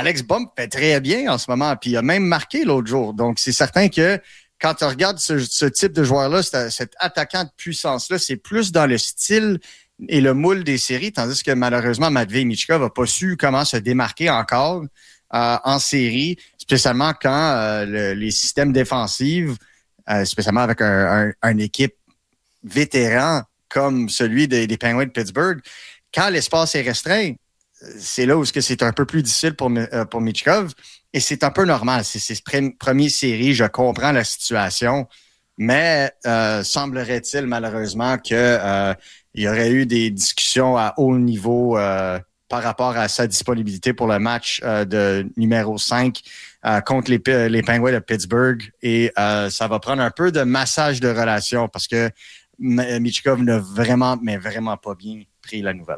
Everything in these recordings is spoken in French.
Alex Bump fait très bien en ce moment, puis il a même marqué l'autre jour. Donc, c'est certain que quand tu regardes ce type de joueur-là, cet attaquant de puissance-là, c'est plus dans le style et le moule des séries, tandis que malheureusement, Matvei Michkov n'a pas su comment se démarquer encore en série, spécialement quand les systèmes défensifs, spécialement avec une équipe vétéran comme celui des Penguins de Pittsburgh, quand l'espace est restreint, c'est là où c'est un peu plus difficile pour Michkov. Et c'est un peu normal. C'est ses premières séries. Je comprends la situation. Mais semblerait-il malheureusement que il y aurait eu des discussions à haut niveau par rapport à sa disponibilité pour le match de numéro 5 contre les Penguins de Pittsburgh. Et ça va prendre un peu de massage de relations parce que Michkov n'a vraiment pas bien pris la nouvelle.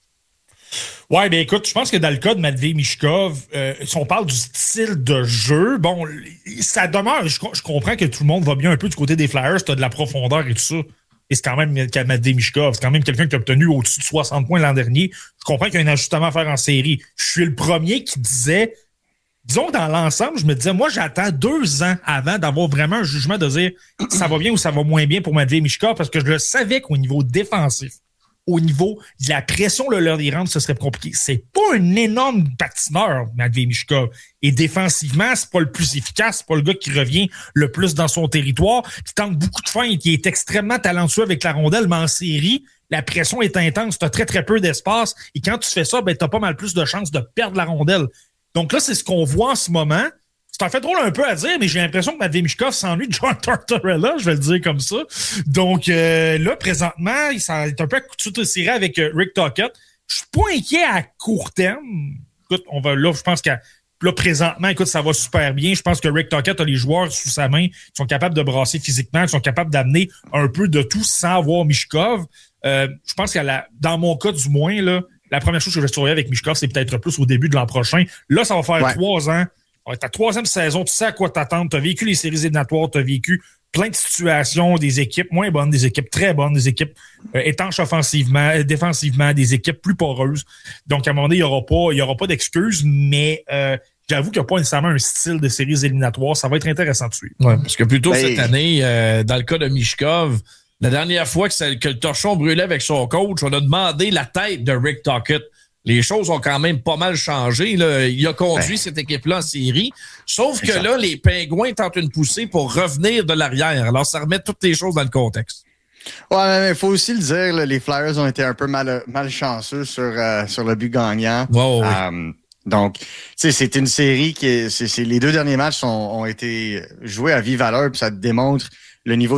Ouais, ben écoute, je pense que dans le cas de Matvei Michkov, si on parle du style de jeu, bon, ça demeure, je comprends que tout le monde va bien un peu du côté des Flyers, t'as de la profondeur et tout ça. Et c'est quand même Matvei Michkov, c'est quand même quelqu'un qui a obtenu au-dessus de 60 points l'an dernier. Je comprends qu'il y a un ajustement à faire en série. Je suis le premier qui disait, disons que dans l'ensemble, je me disais, moi, j'attends 2 ans avant d'avoir vraiment un jugement de dire ça va bien ou ça va moins bien pour Matvei Michkov, parce que je le savais qu'au niveau défensif, au niveau de la pression, le leur y rendre, ce serait compliqué. C'est pas un énorme patineur, Matvei Michkov. Et défensivement, c'est pas le plus efficace, c'est pas le gars qui revient le plus dans son territoire, qui tente beaucoup de feintes, qui est extrêmement talentueux avec la rondelle, mais en série, la pression est intense, t'as très, très peu d'espace, et quand tu fais ça, ben, t'as pas mal plus de chances de perdre la rondelle. Donc là, c'est ce qu'on voit en ce moment. C'est en fait drôle un peu à dire, mais j'ai l'impression que Matvei Michkov s'ennuie de John Tortorella, je vais le dire comme ça. Donc là, présentement, il est un peu à coup de serré avec Rick Tocchet. Je suis pas inquiet à court terme. Écoute, je pense que là, présentement, écoute, ça va super bien. Je pense que Rick Tocchet a les joueurs sous sa main qui sont capables de brasser physiquement, qui sont capables d'amener un peu de tout sans avoir Michkov. Je pense que dans mon cas, du moins, là, la première chose que je vais surveiller avec Michkov, c'est peut-être plus au début de l'an prochain. Là, ça va faire 3 ans. Ouais, ta 3e saison, tu sais à quoi t'attendre. Tu as vécu les séries éliminatoires, tu as vécu plein de situations, des équipes moins bonnes, des équipes très bonnes, des équipes étanches offensivement, défensivement, des équipes plus poreuses. Donc, à un moment donné, il y aura pas d'excuses, mais j'avoue qu'il n'y a pas nécessairement un style de séries éliminatoires. Ça va être intéressant de suivre. Ouais, parce que plus tôt cette année, dans le cas de Michkov, la dernière fois que le torchon brûlait avec son coach, on a demandé la tête de Rick Tocchet. Les choses ont quand même pas mal changé. Là. Il a conduit cette équipe-là en série. Sauf que là, les Pingouins tentent une poussée pour revenir de l'arrière. Alors, ça remet toutes les choses dans le contexte. Ouais, mais il faut aussi le dire, là, les Flyers ont été un peu malchanceux sur le but gagnant. Wow, donc, tu sais, c'est une série les 2 derniers matchs ont été joués à vive valeur, puis ça démontre le niveau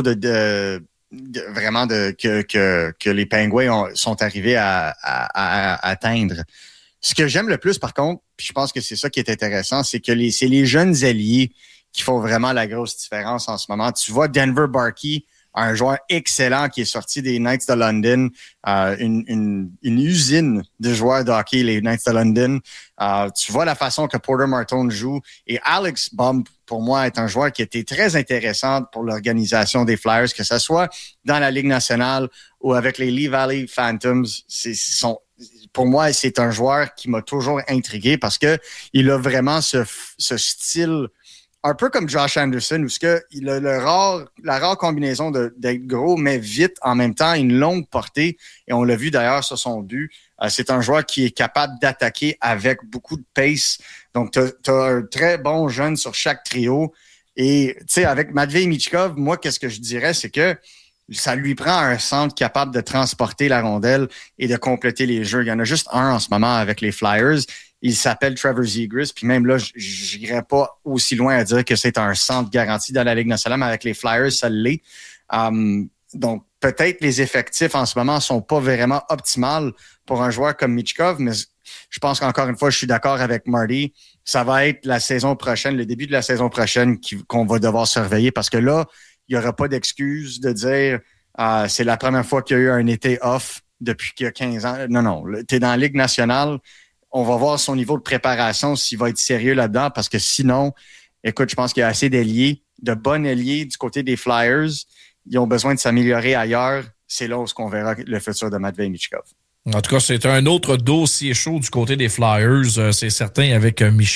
que les Pingouins sont arrivés à atteindre. Ce que j'aime le plus, par contre, puis je pense que c'est ça qui est intéressant, c'est que c'est les jeunes alliés qui font vraiment la grosse différence en ce moment. Tu vois Denver Barkey, un joueur excellent qui est sorti des Knights de London, une usine de joueurs de hockey, les Knights de London. Tu vois la façon que Porter Martone joue. Et Alex Bump, pour moi, est un joueur qui était très intéressant pour l'organisation des Flyers, que ce soit dans la Ligue nationale ou avec les Lee Valley Phantoms. Pour moi, c'est un joueur qui m'a toujours intrigué parce que il a vraiment ce style un peu comme Josh Anderson, où il a la rare combinaison d'être gros, mais vite, en même temps, une longue portée. Et on l'a vu d'ailleurs sur son but. C'est un joueur qui est capable d'attaquer avec beaucoup de pace. Donc, tu as un très bon jeune sur chaque trio. Et, tu sais, avec Matvei Michkov, moi, qu'est-ce que je dirais, c'est que ça lui prend un centre capable de transporter la rondelle et de compléter les jeux. Il y en a juste un en ce moment avec les Flyers. Il s'appelle Trevor Zegras, puis même là, je n'irais pas aussi loin à dire que c'est un centre garanti dans la Ligue nationale, mais avec les Flyers, ça l'est. Donc, peut-être les effectifs en ce moment sont pas vraiment optimales pour un joueur comme Michkov, mais je pense qu'encore une fois, je suis d'accord avec Marty. Ça va être la saison prochaine, le début de la saison prochaine qu'on va devoir surveiller parce que là, il n'y aura pas d'excuse de dire c'est la première fois qu'il y a eu un été off depuis qu'il y a 15 ans. Non, tu es dans la Ligue nationale. On va voir son niveau de préparation, s'il va être sérieux là-dedans, parce que sinon, écoute, je pense qu'il y a assez d'alliés, de bons alliés du côté des Flyers. Ils ont besoin de s'améliorer ailleurs. C'est là où on verra le futur de Matvei Michkov. En tout cas, c'est un autre dossier chaud du côté des Flyers, c'est certain, avec Michkov.